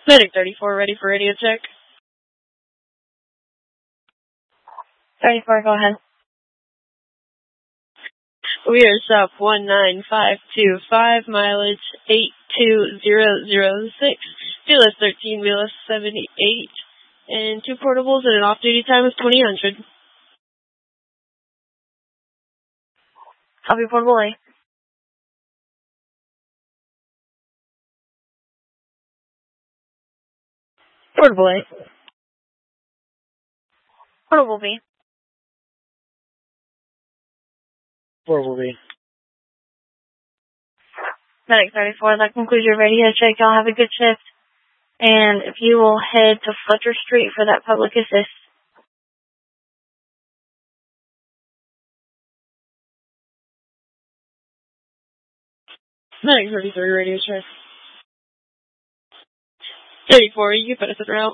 Medic 34, ready for radio check. 34, go ahead. We are south 19525, mileage 82006, BLS 13, BLS 78, and 2 portables and an off-duty time of 2000. Copy, portable A. Portable A. Portable B. Portable B. Medic 34, that concludes your radio check. Y'all have a good shift. And if you will head to Fletcher Street for that public assist. Medic 33, radio check. 34, you can put us in route.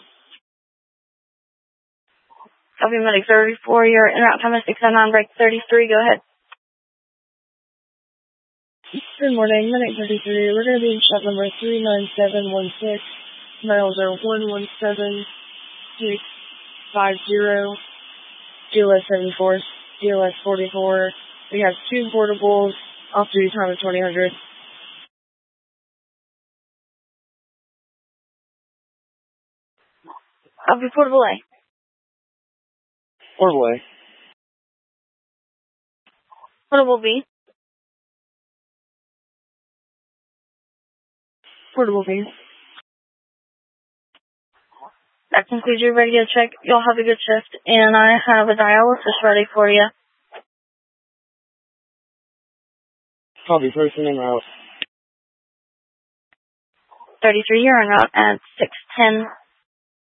Copy, Medic 34, your in route time is 609, break 33, go ahead. Good morning, Medic 33. We're going to be in shop number 39716. Miles are 117650. DLS 74, DLS 44. We have 2 portables, off-duty time of 2000. Copy, portable A. Portable A. Portable B. Portable B. That concludes your radio check. You'll have a good shift. And I have a dialysis ready for you. Copy, person en route. 33, you're en route at 610.